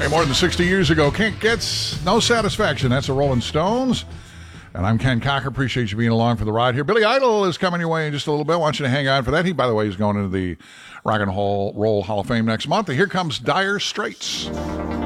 Hey, more than 60 years ago, Kink Gets No Satisfaction. That's the Rolling Stones. And I'm Ken Cocker. Appreciate you being along for the ride here. Billy Idol is coming your way in just a little bit. I want you to hang on for that. He, by the way, is going into the Rock and Roll Hall of Fame next month. And here comes Dire Straits.